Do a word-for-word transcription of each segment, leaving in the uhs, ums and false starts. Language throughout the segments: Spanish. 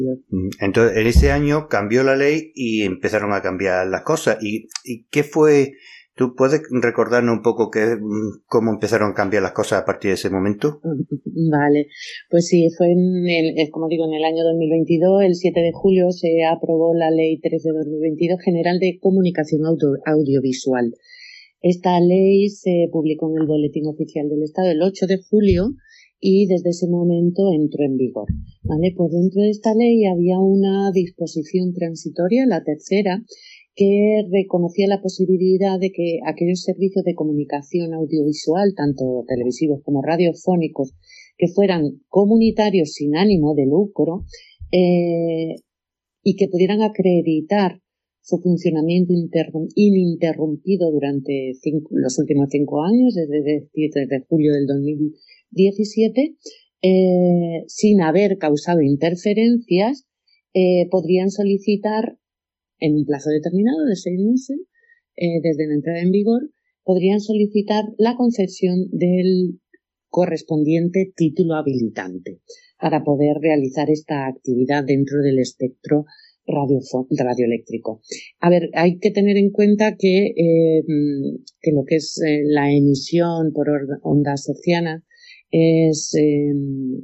Entonces, en ese año cambió la ley y empezaron a cambiar las cosas. ¿Y, y qué fue? ¿Tú puedes recordarnos un poco qué, cómo empezaron a cambiar las cosas a partir de ese momento? Vale, pues sí, fue en el, como digo, en el año dos mil veintidós, el siete de julio, se aprobó la Ley tres de dos mil veintidós General de Comunicación Audio, Audiovisual. Esta ley se publicó en el Boletín Oficial del Estado el ocho de julio y desde ese momento entró en vigor. Vale, pues dentro de esta ley había una disposición transitoria, la tercera, que reconocía la posibilidad de que aquellos servicios de comunicación audiovisual, tanto televisivos como radiofónicos, que fueran comunitarios sin ánimo de lucro eh, y que pudieran acreditar su funcionamiento ininterrumpido durante cinco, los últimos cinco años, desde, desde julio del dos mil diecisiete, eh, sin haber causado interferencias, eh, podrían solicitar en un plazo determinado de seis meses, eh, desde la entrada en vigor, podrían solicitar la concesión del correspondiente título habilitante para poder realizar esta actividad dentro del espectro radio, radioeléctrico. A ver, hay que tener en cuenta que, eh, que lo que es eh, la emisión por ondas hercianas es... Eh,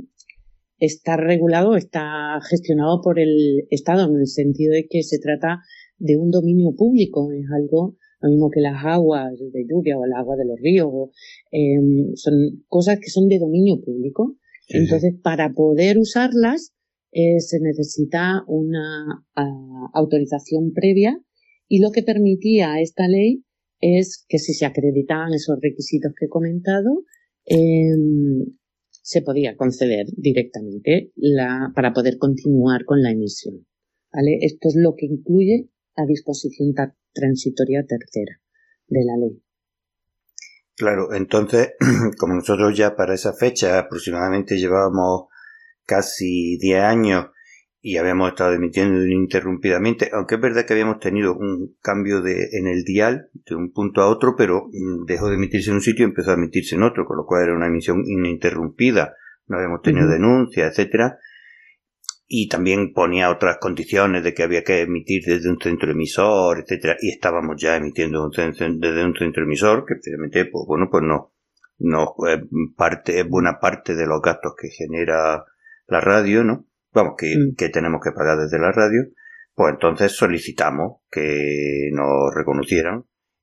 está regulado, está gestionado por el Estado, en el sentido de que se trata de un dominio público, es algo lo mismo que las aguas de lluvia o el agua de los ríos, eh, son cosas que son de dominio público. Sí, entonces, sí. Para poder usarlas eh, se necesita una uh, autorización previa, y lo que permitía esta ley es que si se acreditaban esos requisitos que he comentado, eh, se podía conceder directamente la, para poder continuar con la emisión. ¿Vale? Esto es lo que incluye la disposición transitoria tercera de la ley. Claro, entonces, como nosotros ya para esa fecha aproximadamente llevábamos casi diez años y habíamos estado emitiendo ininterrumpidamente, aunque es verdad que habíamos tenido un cambio de, en el dial de un punto a otro, pero dejó de emitirse en un sitio y empezó a emitirse en otro, con lo cual era una emisión ininterrumpida, no habíamos tenido uh-huh. denuncias, etcétera, y también ponía otras condiciones de que había que emitir desde un centro emisor, etcétera, y estábamos ya emitiendo un centro, desde un centro emisor, que precisamente, pues bueno, pues no, no es parte, es buena parte de los gastos que genera la radio, ¿no? Vamos, que, mm. que tenemos que pagar desde la radio. Pues entonces solicitamos que nos reconocieran.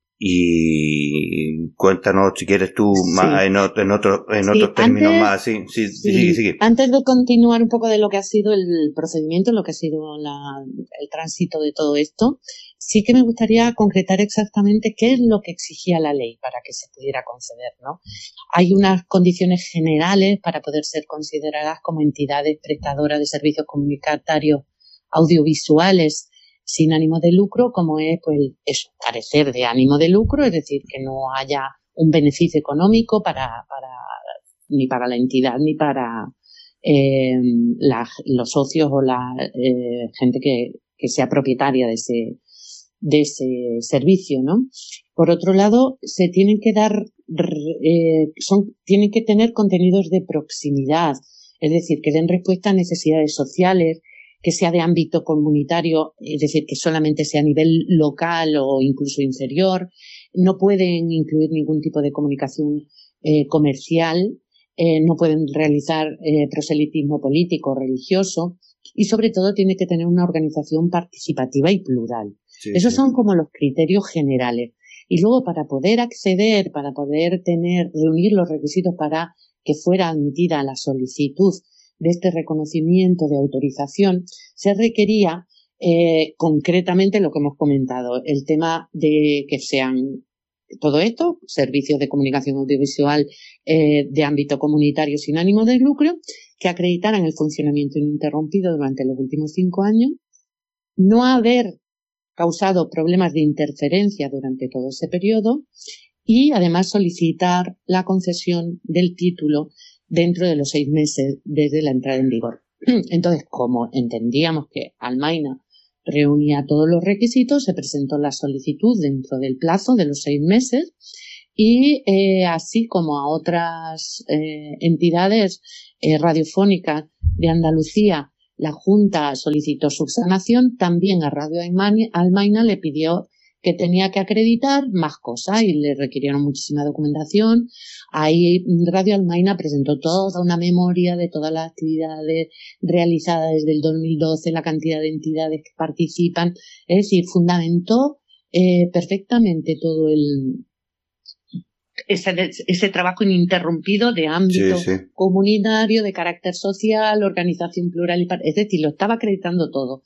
Y cuéntanos, si quieres tú, sí. más, en, otro, en, otro, en sí, otros términos antes, más. Sí, sí, sí, sigue, sigue. Antes de continuar un poco de lo que ha sido el procedimiento, lo que ha sido la, el tránsito de todo esto, sí que me gustaría concretar exactamente qué es lo que exigía la ley para que se pudiera conceder, ¿no? Hay unas condiciones generales para poder ser consideradas como entidades prestadoras de servicios comunitarios audiovisuales sin ánimo de lucro, como es, pues, eso, carecer de ánimo de lucro, es decir, que no haya un beneficio económico para, para ni para la entidad ni para eh, la, los socios o la eh, gente que, que sea propietaria de ese de ese servicio, ¿no? Por otro lado, se tienen que dar, eh, son, tienen que tener contenidos de proximidad, es decir, que den respuesta a necesidades sociales, que sea de ámbito comunitario, es decir, que solamente sea a nivel local o incluso inferior. No pueden incluir ningún tipo de comunicación eh, comercial, eh, no pueden realizar eh, proselitismo político o religioso, y sobre todo tiene que tener una organización participativa y plural. Sí, Esos sí. son como los criterios generales. Y luego, para poder acceder, para poder tener, reunir los requisitos para que fuera admitida la solicitud de este reconocimiento de autorización, se requería eh, concretamente lo que hemos comentado, el tema de que sean todo esto, servicios de comunicación audiovisual eh, de ámbito comunitario sin ánimo de lucro, que acreditaran el funcionamiento ininterrumpido durante los últimos cinco años, no haber causado problemas de interferencia durante todo ese periodo y además solicitar la concesión del título dentro de los seis meses desde la entrada en vigor. Entonces, como entendíamos que Almaina reunía todos los requisitos, se presentó la solicitud dentro del plazo de los seis meses y eh, así como a otras eh, entidades eh, radiofónicas de Andalucía la Junta solicitó subsanación, también a Radio Almaina le pidió que tenía que acreditar más cosas y le requirieron muchísima documentación. Ahí Radio Almaina presentó toda una memoria de todas las actividades realizadas desde el dos mil doce, la cantidad de entidades que participan, es decir, fundamentó eh, perfectamente todo el ese, ese trabajo ininterrumpido de ámbito sí, sí. comunitario, de carácter social, organización plural, y es decir, lo estaba acreditando todo.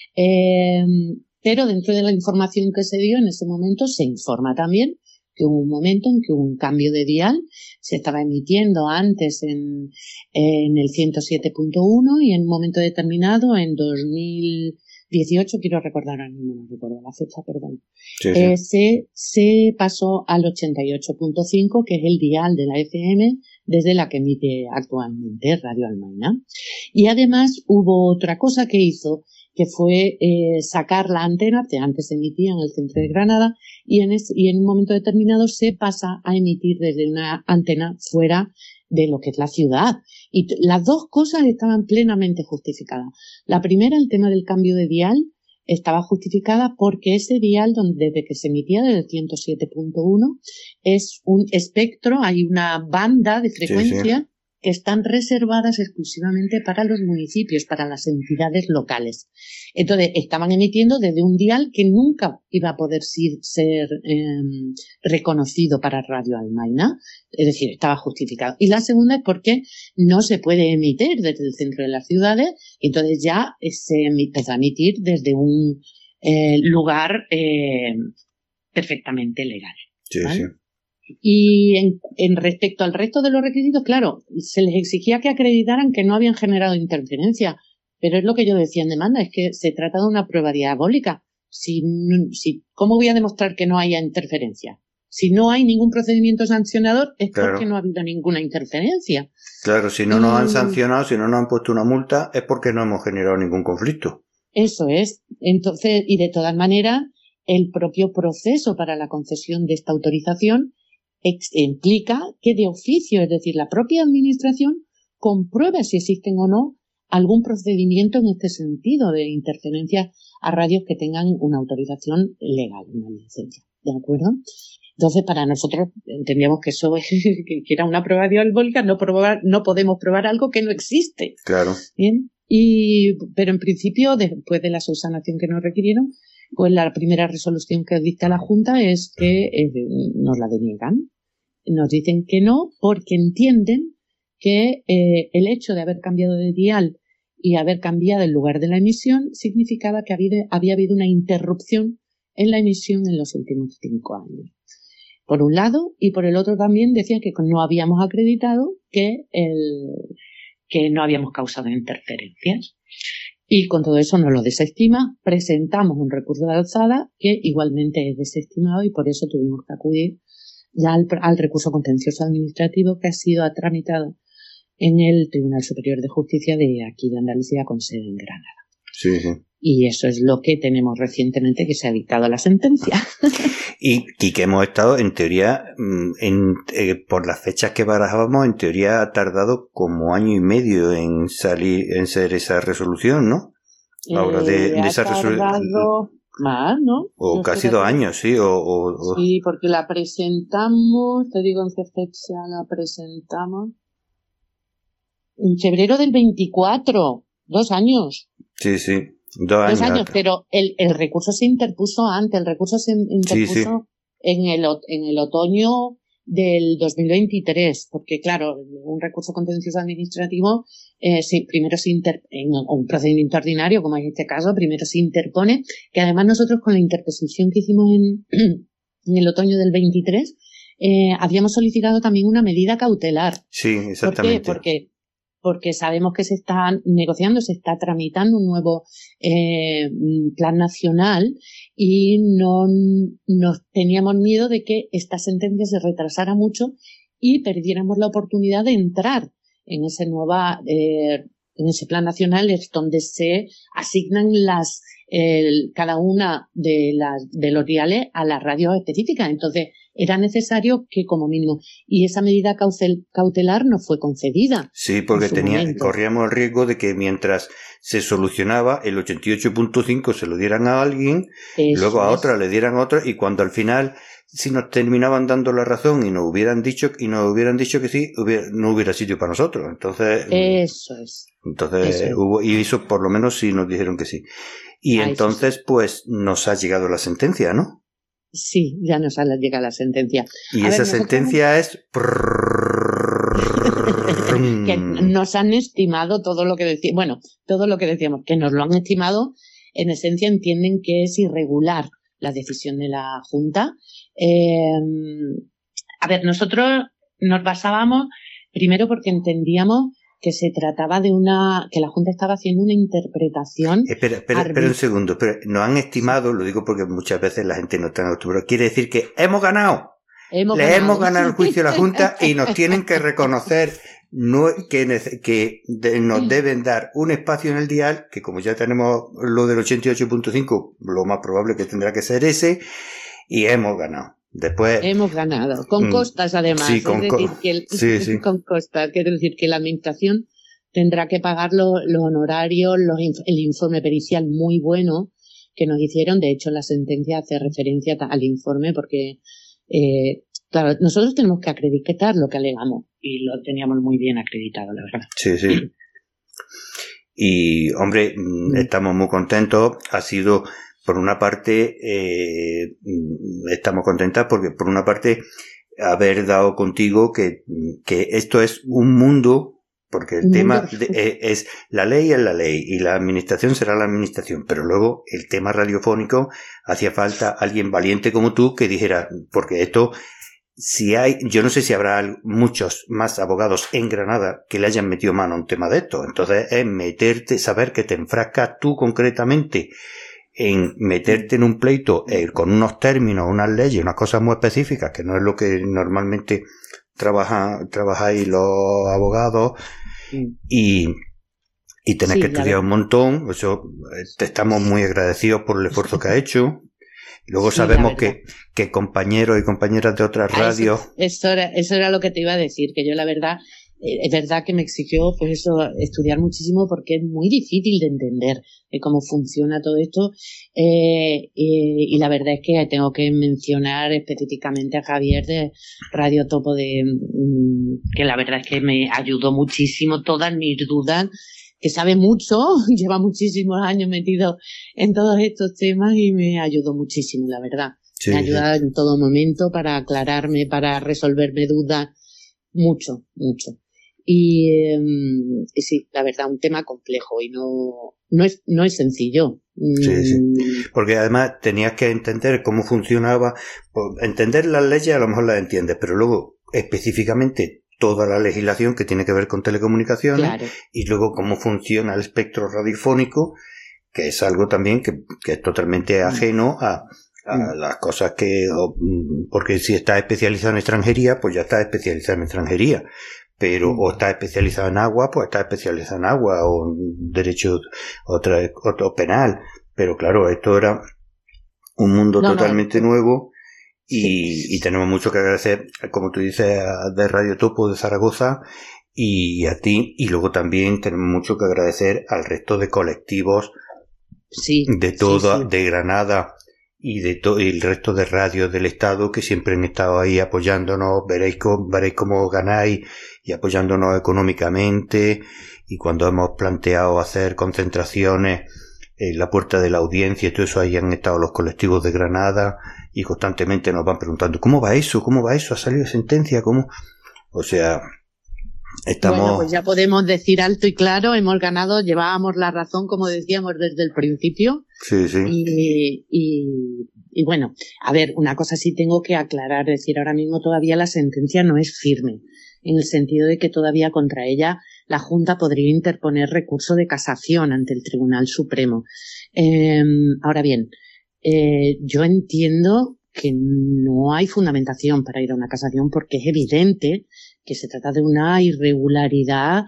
Eh, Pero dentro de la información que se dio en ese momento se informa también que hubo un momento en que hubo un cambio de dial, se estaba emitiendo antes en, en el ciento siete punto uno y en un momento determinado, en dos mil dieciocho, quiero recordar ahora mismo, no recuerdo la fecha, perdón, sí, sí. Eh, se, se pasó al ochenta y ocho punto cinco, que es el dial de la F M desde la que emite actualmente Radio Almaina. Y además hubo otra cosa que hizo, que fue eh, sacar la antena, que antes se emitía en el centro de Granada, y en, es, y en un momento determinado se pasa a emitir desde una antena fuera de lo que es la ciudad. Y t- las dos cosas estaban plenamente justificadas. La primera, el tema del cambio de dial, estaba justificada porque ese dial, donde, desde que se emitía desde el ciento siete punto uno, es un espectro, hay una banda de frecuencia sí, sí. que están reservadas exclusivamente para los municipios, para las entidades locales. Entonces, estaban emitiendo desde un dial que nunca iba a poder ser, ser eh, reconocido para Radio Almaina, es decir, estaba justificado. Y la segunda es porque no se puede emitir desde el centro de las ciudades, entonces ya se empezó a emitir desde un eh, lugar eh, perfectamente legal. Sí, ¿vale? sí. Y en, en respecto al resto de los requisitos, claro, se les exigía que acreditaran que no habían generado interferencia, pero es lo que yo decía en demanda, es que se trata de una prueba diabólica. Si, si, ¿Cómo voy a demostrar que no haya interferencia? Si no hay ningún procedimiento sancionador, es claro. porque no ha habido ninguna interferencia. Claro, si no y, nos han sancionado, si no nos han puesto una multa, es porque no hemos generado ningún conflicto. Eso es. Entonces, y de todas maneras, el propio proceso para la concesión de esta autorización implica que de oficio, es decir, la propia administración compruebe si existen o no algún procedimiento en este sentido de interferencia a radios que tengan una autorización legal, una licencia, ¿de acuerdo? Entonces, para nosotros entendíamos que eso es, que era una prueba diabólica, no probar, no podemos probar algo que no existe. Claro. Bien, y, pero en principio, después de la subsanación que nos requirieron, pues la primera resolución que dicta la Junta es que eh, nos la deniegan. Nos dicen que no porque entienden que eh, el hecho de haber cambiado de dial y haber cambiado el lugar de la emisión significaba que había, había habido una interrupción en la emisión en los últimos cinco años. Por un lado, y por el otro también decían que no habíamos acreditado que, el, que no habíamos causado interferencias. Y con todo eso nos lo desestima, presentamos un recurso de alzada que igualmente es desestimado y por eso tuvimos que acudir ya al, al recurso contencioso administrativo que ha sido tramitado en el Tribunal Superior de Justicia de aquí de Andalucía con sede en Granada. Sí, sí. Y eso es lo que tenemos recientemente que se ha dictado la sentencia. Y, y que hemos estado, en teoría, en, eh, por las fechas que barajábamos, en teoría ha tardado como año y medio en salir, en ser esa resolución, ¿no? Ahora de, eh, de esa resolución. Más, ¿no? O no casi dos años, sí. O, o, o... Sí, porque la presentamos, te digo en qué fecha la presentamos. En febrero del veinticuatro, dos años. Sí, sí, dos años. Dos años, pero el, el recurso se interpuso antes, el recurso se interpuso sí, sí. En, el, en el otoño del dos mil veintitrés, porque claro, un recurso contencioso administrativo, eh, sí, primero se inter, en un procedimiento ordinario, como es este caso, primero se interpone, que además nosotros con la interposición que hicimos en, en el otoño del veintitrés, eh, habíamos solicitado también una medida cautelar. Sí, exactamente. ¿Por qué? Porque porque sabemos que se está negociando, se está tramitando un nuevo eh, plan nacional y no nos teníamos miedo de que esta sentencia se retrasara mucho y perdiéramos la oportunidad de entrar en ese nueva eh, en ese plan nacional, es donde se asignan las el, cada una de las de los diales a las radios específicas. Entonces era necesario que como mínimo, y esa medida cautelar no fue concedida. Sí, porque tenía, corríamos el riesgo de que mientras se solucionaba el ochenta y ocho punto cinco se lo dieran a alguien, eso luego a es. otra le dieran a otra, y cuando al final si nos terminaban dando la razón y nos hubieran dicho y nos hubieran dicho que sí, hubiera, no hubiera sitio para nosotros. Entonces, eso es. Entonces eso hubo, y eso por lo menos sí nos dijeron que sí. Y ah, entonces, sí. pues, nos ha llegado la sentencia, ¿no? Sí, ya nos ha llegado la sentencia. Y a esa ver, sentencia es... que nos han estimado todo lo que decíamos, bueno, todo lo que decíamos, que nos lo han estimado, en esencia entienden que es irregular la decisión de la Junta. Eh, a ver, nosotros nos basábamos, primero porque entendíamos que se trataba de una, que la Junta estaba haciendo una interpretación. Espera, espera, espera un segundo, pero nos han estimado, lo digo porque muchas veces la gente no está acostumbrada, quiere decir que hemos ganado. Hemos Le ganado. hemos ganado el juicio a la Junta y nos tienen que reconocer no, que, que de, nos deben dar un espacio en el dial, que como ya tenemos lo del ochenta y ocho punto cinco, lo más probable que tendrá que ser ese, y hemos ganado. Después hemos ganado con costas además, sí, con, es decir que el, sí, sí. con costas, quiere decir que la administración tendrá que pagar los, los honorarios, los, el informe pericial muy bueno que nos hicieron. De hecho, la sentencia hace referencia al informe porque eh, claro, nosotros tenemos que acreditar lo que alegamos y lo teníamos muy bien acreditado, la verdad. Sí, sí. Y hombre, mm. estamos muy contentos. Ha sido por una parte, eh, estamos contentas porque por una parte haber dado contigo que, que esto es un mundo, porque el tema de, eh, es la ley es la ley y la administración será la administración, pero luego el tema radiofónico hacía falta alguien valiente como tú que dijera, porque esto, si hay, yo no sé si habrá muchos más abogados en Granada que le hayan metido mano a un tema de esto, entonces es meterte, saber que te enfrascas tú concretamente en meterte en un pleito eh, con unos términos, unas leyes, unas cosas muy específicas, que no es lo que normalmente trabajan, trabajáis los abogados, sí. y, y tenés sí, que estudiar un montón. Eso, te estamos muy agradecidos por el esfuerzo que has hecho. Luego sí, sabemos que, que compañeros y compañeras de otras radios... Eso, eso, era, eso era lo que te iba a decir, que yo la verdad... Es verdad que me exigió, pues eso, estudiar muchísimo porque es muy difícil de entender eh, cómo funciona todo esto. Eh, y, y la verdad es que tengo que mencionar específicamente a Javier de Radio Topo, de que la verdad es que me ayudó muchísimo todas mis dudas, que sabe mucho, lleva muchísimos años metido en todos estos temas y me ayudó muchísimo, la verdad. Sí, me ayuda sí. en todo momento para aclararme, para resolverme dudas, mucho, mucho. Y, eh, y sí, la verdad, un tema complejo y no, no es, no es sencillo. Sí, sí. Porque además tenías que entender cómo funcionaba, entender las leyes a lo mejor las entiendes, pero luego específicamente toda la legislación que tiene que ver con telecomunicaciones, claro. Y luego cómo funciona el espectro radiofónico, que es algo también que, que es totalmente ajeno a, a las cosas que, porque si estás especializado en extranjería, pues ya estás especializado en extranjería. Pero o está especializado en agua, pues está especializado en agua, o en derecho otro, otro penal. Pero claro, esto era un mundo no, totalmente no, nuevo y, sí. y tenemos mucho que agradecer, como tú dices, de Radio Topo de Zaragoza y a ti. Y luego también tenemos mucho que agradecer al resto de colectivos sí, de toda, sí, sí. de Granada y de todo el resto de radios del Estado que siempre han estado ahí apoyándonos. Veréis cómo, veréis cómo ganáis y apoyándonos económicamente, y cuando hemos planteado hacer concentraciones en la puerta de la audiencia y todo eso, ahí han estado los colectivos de Granada y constantemente nos van preguntando ¿cómo va eso? ¿cómo va eso? ¿ha salido sentencia? ¿cómo? O sea, estamos... Bueno, pues ya podemos decir alto y claro, hemos ganado, llevábamos la razón, como decíamos desde el principio. Sí, sí. Y, y, y bueno, a ver, una cosa sí tengo que aclarar, es decir, ahora mismo todavía la sentencia no es firme, en el sentido de que todavía contra ella la Junta podría interponer recurso de casación ante el Tribunal Supremo. Eh, ahora bien, eh, yo entiendo que no hay fundamentación para ir a una casación porque es evidente que se trata de una irregularidad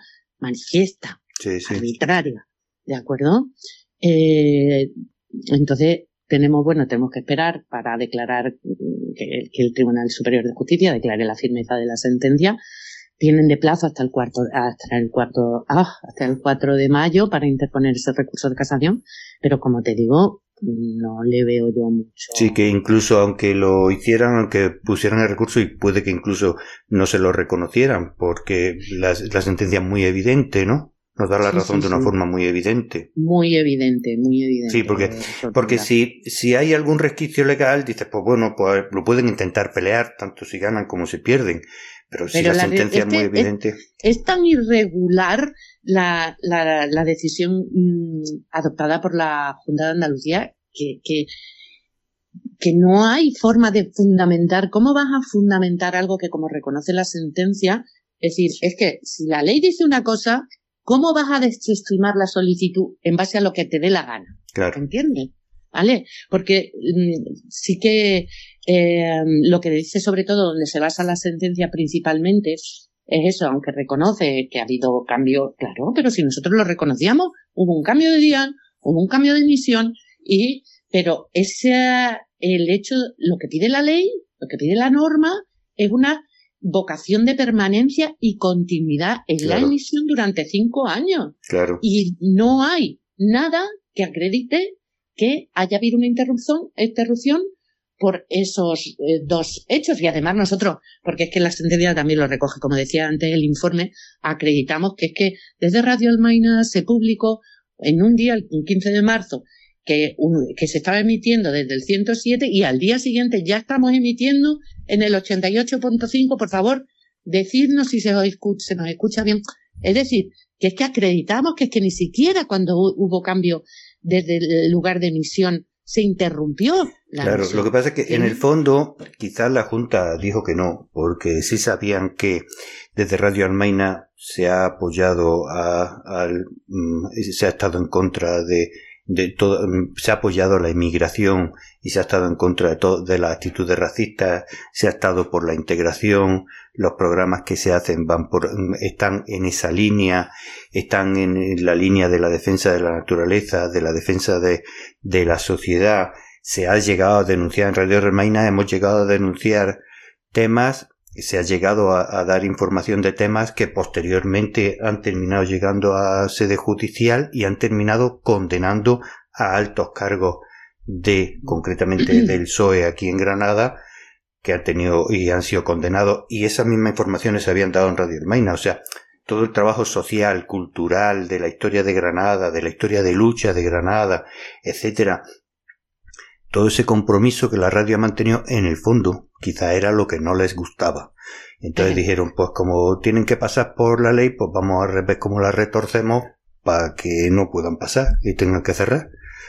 manifiesta, sí, sí. arbitraria, ¿de acuerdo? Eh, entonces, tenemos, bueno, tenemos que esperar para declarar que, que el Tribunal Superior de Justicia declare la firmeza de la sentencia. Tienen de plazo hasta el cuarto, hasta el cuarto, ah, hasta el cuatro de mayo para interponer ese recurso de casación, pero como te digo, no le veo yo mucho. Sí, que incluso aunque lo hicieran, aunque pusieran el recurso, y puede que incluso no se lo reconocieran, porque la, la sentencia es muy evidente, ¿no? Nos da la sí, razón sí, de una sí. forma muy evidente. Muy evidente, muy evidente. Sí, porque, porque si, si hay algún resquicio legal, dices, pues bueno, pues lo pueden intentar pelear, tanto si ganan como si pierden. Pero si Pero la, la sentencia es, es muy evidente. Es, es tan irregular la, la, la decisión mmm, adoptada por la Junta de Andalucía que, que, que no hay forma de fundamentar. ¿Cómo vas a fundamentar algo que, como reconoce la sentencia? Es decir, es que si la ley dice una cosa, ¿cómo vas a desestimar la solicitud en base a lo que te dé la gana? Claro. ¿Entiendes? ¿Vale? Porque mmm, sí que eh, lo que dice sobre todo donde se basa la sentencia principalmente es eso, aunque reconoce que ha habido cambio, claro, pero si nosotros lo reconocíamos, hubo un cambio de día, hubo un cambio de emisión, y, pero ese, el hecho, lo que pide la ley, lo que pide la norma, es una vocación de permanencia y continuidad en claro. la emisión durante cinco años. Claro. Y no hay nada que acredite que haya habido una interrupción, interrupción por esos eh, dos hechos. Y además nosotros, porque es que la sentencia también lo recoge, como decía antes el informe, acreditamos que es que desde Radio Almaina se publicó en un día, el quince de marzo, que, un, que se estaba emitiendo desde el ciento siete y al día siguiente ya estamos emitiendo en el ochenta y ocho punto cinco. Por favor, decidnos si se, os escucha, se nos escucha bien. Es decir, que es que acreditamos que es que ni siquiera cuando hubo cambio desde el lugar de emisión se interrumpió la Claro, emisión. Lo que pasa es que ¿Sí? en el fondo quizás la Junta dijo que no, porque sí sabían que desde Radio Almaina se ha apoyado a, al, se ha estado en contra de de todo, se ha apoyado la inmigración y se ha estado en contra de todo, de las actitudes racistas, se ha estado por la integración, los programas que se hacen van por, están en esa línea, están en la línea de la defensa de la naturaleza, de la defensa de, de la sociedad. Se ha llegado a denunciar en Radio Almaina, hemos llegado a denunciar temas, se ha llegado a, a dar información de temas que posteriormente han terminado llegando a sede judicial y han terminado condenando a altos cargos de, concretamente del P S O E aquí en Granada, que han tenido y han sido condenados, y esas mismas informaciones se habían dado en Radio Almaina. O sea, todo el trabajo social, cultural, de la historia de Granada, de la historia de lucha de Granada, etcétera, todo ese compromiso que la radio ha mantenido, en el fondo, quizá era lo que no les gustaba. Entonces uh-huh. dijeron, pues como tienen que pasar por la ley, pues vamos a ver cómo la retorcemos para que no puedan pasar y tengan que cerrar.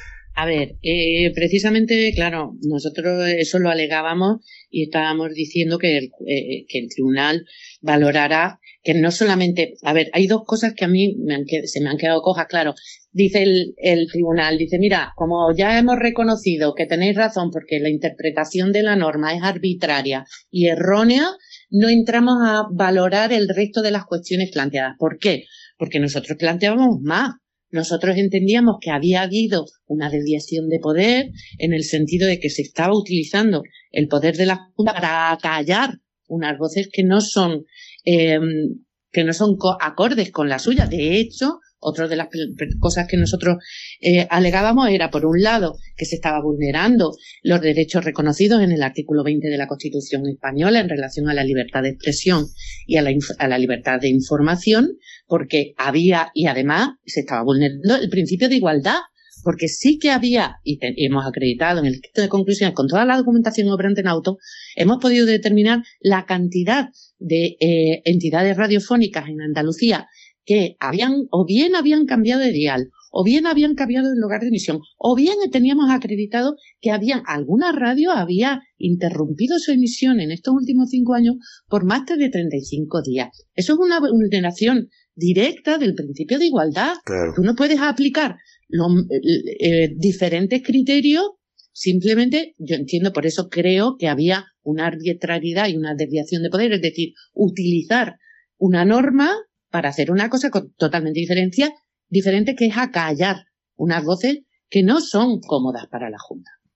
A ver, eh, precisamente, claro, nosotros eso lo alegábamos y estábamos diciendo que el, eh, que el tribunal valorará que no solamente... A ver, hay dos cosas que a mí me han, se me han quedado cojas, claro. Dice el, el tribunal, dice, mira, como ya hemos reconocido que tenéis razón porque la interpretación de la norma es arbitraria y errónea, no entramos a valorar el resto de las cuestiones planteadas. ¿Por qué? Porque nosotros planteábamos más. Nosotros entendíamos que había habido una desviación de poder en el sentido de que se estaba utilizando el poder de la Junta para acallar unas voces que no son eh, que no son acordes con la suya. De hecho, otra de las cosas que nosotros eh, alegábamos era, por un lado, que se estaba vulnerando los derechos reconocidos en el artículo veinte de la Constitución española en relación a la libertad de expresión y a la, a la libertad de información, porque había, y además se estaba vulnerando el principio de igualdad, porque sí que había, y te, hemos acreditado en el escrito de conclusiones con toda la documentación operante en auto, hemos podido determinar la cantidad de eh, entidades radiofónicas en Andalucía que habían, o bien habían cambiado de dial, o bien habían cambiado de lugar de emisión, o bien teníamos acreditado que habían, alguna radio había interrumpido su emisión en estos últimos cinco años por más de treinta y cinco días. Eso es una vulneración directa del principio de igualdad. Claro. Tú no puedes aplicar los eh, diferentes criterios. Simplemente, yo entiendo, por eso creo que había una arbitrariedad y una desviación de poder, es decir, utilizar una norma para hacer una cosa totalmente diferente, diferente que es acallar unas voces que no son cómodas para la Junta.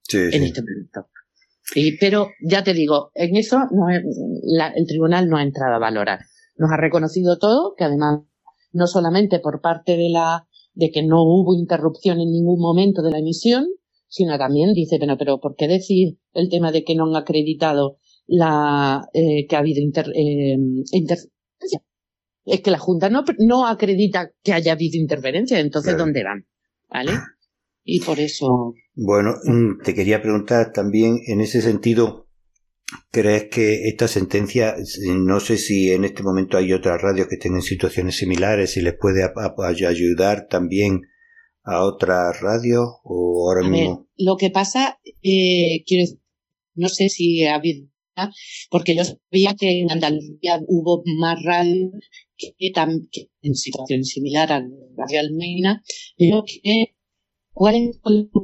sí, en sí. este momento. Y, pero ya te digo, en eso no es, la, el tribunal no ha entrado a valorar. Nos ha reconocido todo, que además no solamente por parte de la de que no hubo interrupción en ningún momento de la emisión, sino también dice, bueno, pero ¿por qué decir el tema de que no han acreditado la eh, que ha habido inter, eh, interferencia? Es que la Junta no, no acredita que haya habido interferencia, entonces Claro. ¿dónde van? ¿Vale? Y por eso... Bueno, te quería preguntar también, en ese sentido, ¿crees que esta sentencia, no sé si en este momento hay otras radios que estén en situaciones similares, si les puede a, a, ayudar también a otras radios o ahora a mismo? ver, lo que pasa, eh, quiero decir, no sé si ha habido, porque yo sabía que en Andalucía hubo más radios que, que en situación similar a Radio Almeina, pero que cuáles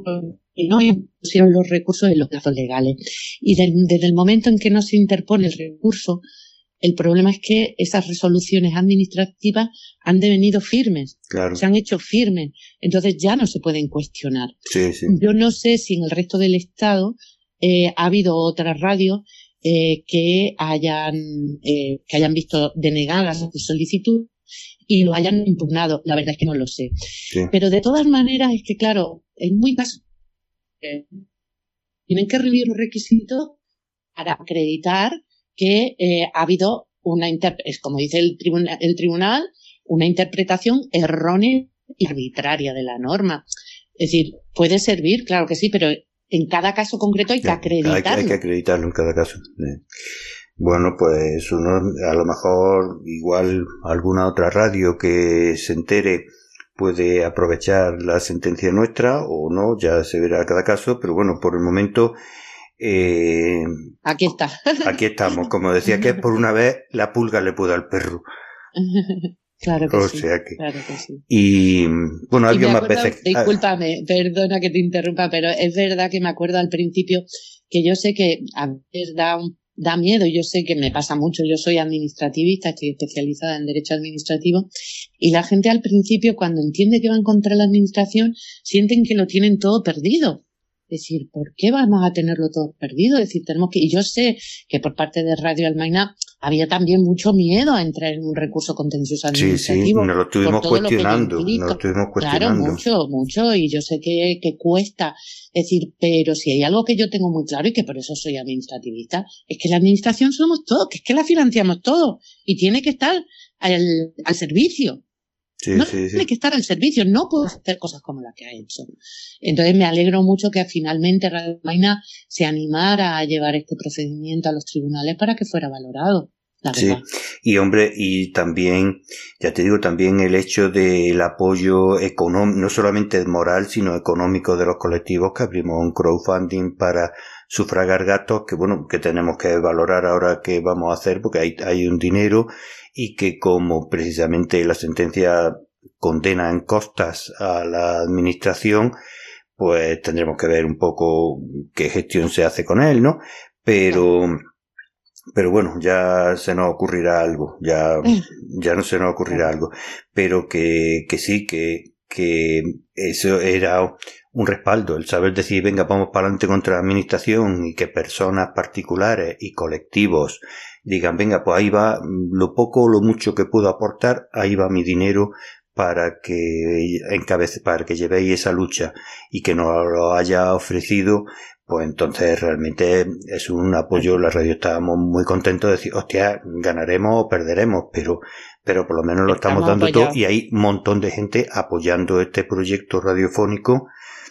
no pusieron los recursos en los plazos legales. Y de, desde el momento en que no se interpone el recurso, el problema es que esas resoluciones administrativas han devenido firmes, claro. Se han hecho firmes, entonces ya no se pueden cuestionar. Sí, sí. Yo no sé si en el resto del Estado eh, ha habido otras radios eh, que hayan eh, que hayan visto denegadas su solicitud y lo hayan impugnado. La verdad es que no lo sé. Sí. Pero de todas maneras es que, claro, en muy caso eh, tienen que revivir los requisitos para acreditar que eh, ha habido una inter- es como dice el tribunal, el tribunal, una interpretación errónea y arbitraria de la norma. Es decir, puede servir, claro que sí, pero en cada caso concreto hay que acreditarlo. Hay, hay que acreditarlo en cada caso. Bueno, pues uno, a lo mejor igual alguna otra radio que se entere puede aprovechar la sentencia nuestra o no, ya se verá cada caso, pero bueno, por el momento eh, aquí está. Aquí estamos, como decía, que por una vez la pulga le pudo al perro. Claro que o sí. Sea que, claro que sí. Y bueno, había más veces. Discúlpame, perdona que te interrumpa, pero es verdad que me acuerdo al principio que yo sé que a veces da, da miedo, yo sé que me pasa mucho, yo soy administrativista, estoy especializada en derecho administrativo, y la gente al principio cuando entiende que van contra la administración sienten que lo tienen todo perdido. Es decir, ¿por qué vamos a tenerlo todo perdido? Es decir, tenemos que, y yo sé que por parte de Radio Almaina había también mucho miedo a entrar en un recurso contencioso administrativo. Sí, sí, nos lo estuvimos cuestionando, nos lo estuvimos cuestionando. Claro, mucho, mucho, y yo sé que, que cuesta. Es decir, pero si hay algo que yo tengo muy claro y que por eso soy administrativista, es que la administración somos todos, que es que la financiamos todo y tiene que estar al, al servicio. Sí, no sí, tiene sí. que estar al servicio, no puede hacer cosas como la que ha hecho. Entonces me alegro mucho que finalmente Radio Almaina se animara a llevar este procedimiento a los tribunales para que fuera valorado. La Sí, verdad. y hombre, y también, ya te digo, también el hecho del apoyo económico, no solamente moral, sino económico de los colectivos, que abrimos un crowdfunding para sufragar gastos, que bueno, que tenemos que valorar ahora qué vamos a hacer, porque hay, hay un dinero, y que como precisamente la sentencia condena en costas a la administración, pues tendremos que ver un poco qué gestión se hace con él, ¿no? Pero... Claro. Pero bueno, ya se nos ocurrirá algo, ya, ya no se nos ocurrirá algo, pero que, que sí, que, que eso era un respaldo, el saber decir, venga, vamos para adelante contra la administración y que personas particulares y colectivos digan, venga, pues ahí va lo poco o lo mucho que puedo aportar, ahí va mi dinero para que encabece, para que llevéis esa lucha y que nos lo haya ofrecido. Pues entonces realmente es un apoyo, la radio estábamos muy contentos de decir, hostia, ganaremos o perderemos, pero, pero por lo menos lo estamos, estamos dando apoyados. Todo y hay un montón de gente apoyando este proyecto radiofónico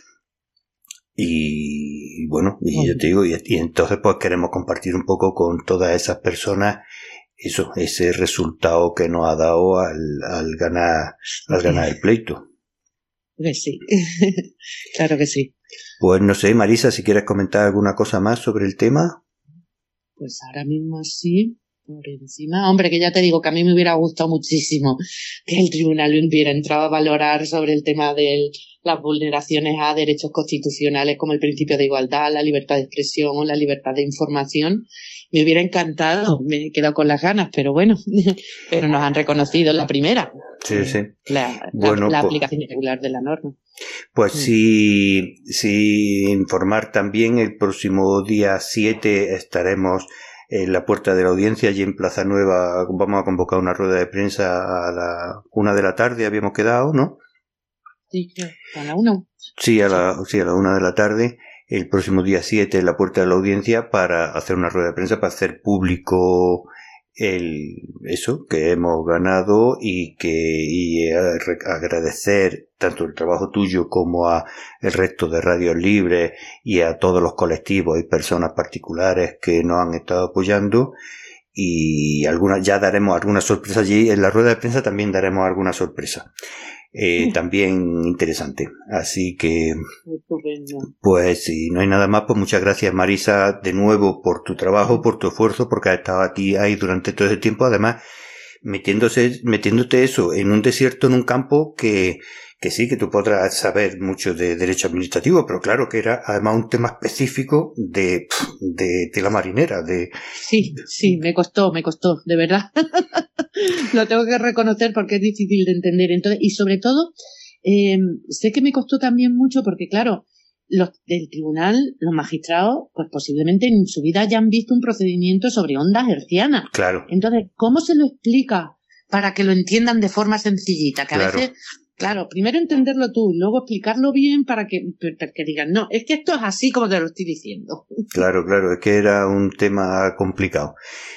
y bueno, y bueno. Yo te digo, y, y entonces pues queremos compartir un poco con todas esas personas eso, ese resultado que nos ha dado al, al ganar, al ganar el pleito. Pues sí, claro que sí. Pues no sé, Marisa, si quieres comentar alguna cosa más sobre el tema. Pues ahora mismo sí. por encima. Hombre, que ya te digo que a mí me hubiera gustado muchísimo que el tribunal hubiera entrado a valorar sobre el tema de las vulneraciones a derechos constitucionales como el principio de igualdad, la libertad de expresión o la libertad de información. Me hubiera encantado, me he quedado con las ganas, pero bueno, pero nos han reconocido la primera. Sí, sí. La, bueno, la, la pues, aplicación irregular de la norma. Pues sí, sí, informar también, el próximo día siete estaremos en la puerta de la audiencia, allí en Plaza Nueva. Vamos a convocar una rueda de prensa a la una de la tarde, habíamos quedado, ¿no? Sí, a la una. Sí, a la, sí, a la una de la tarde, el próximo día siete en la puerta de la audiencia, para hacer una rueda de prensa, para hacer público el eso que hemos ganado, y que y agradecer tanto el trabajo tuyo como a el resto de radios libres y a todos los colectivos y personas particulares que nos han estado apoyando. Y algunas, ya daremos alguna sorpresa allí en la rueda de prensa, también daremos alguna sorpresa eh, también interesante. Así que estupendo. Pues si no hay nada más, pues muchas gracias, Marisa, de nuevo, por tu trabajo, por tu esfuerzo, porque has estado aquí ahí durante todo ese tiempo, además metiéndose, metiéndote eso en un desierto, en un campo que, que sí, que tú podrás saber mucho de derecho administrativo, pero claro que era además un tema específico de, de, de la marinera, de... Sí, sí, me costó, me costó, de verdad. Lo tengo que reconocer porque es difícil de entender. Entonces, y sobre todo, eh, sé que me costó también mucho porque, claro, los del tribunal, los magistrados, pues posiblemente en su vida hayan visto un procedimiento sobre ondas hertzianas. Claro. Entonces, ¿cómo se lo explica para que lo entiendan de forma sencillita? Que a Claro. veces, claro, primero entenderlo tú y luego explicarlo bien para que, para que digan, no, es que esto es así como te lo estoy diciendo. Claro, claro, es que era un tema complicado.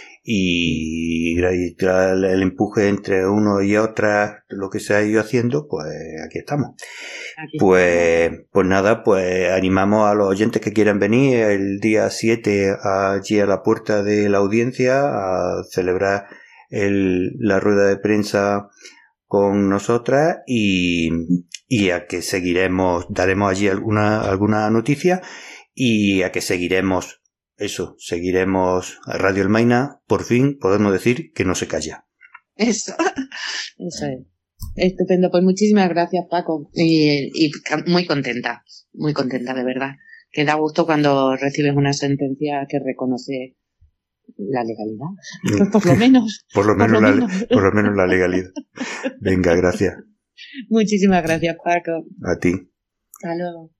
Y el empuje entre uno y otra, lo que se ha ido haciendo, pues aquí estamos. Aquí Pues, estamos. pues nada, pues animamos a los oyentes que quieran venir el día siete allí a la puerta de la audiencia a celebrar el, la rueda de prensa con nosotras, y, y a que seguiremos, daremos allí alguna, alguna noticia, y a que seguiremos eso, seguiremos a Radio El Maina. Por fin podemos decir que no se calla. Eso, eso es. Estupendo, pues muchísimas gracias, Paco. Y, y muy contenta, muy contenta, de verdad. Que da gusto cuando recibes una sentencia que reconoce la legalidad. Por lo menos. Por lo menos, por lo la, menos. por lo menos la legalidad. Venga, gracias. Muchísimas gracias, Paco. A ti. Hasta luego.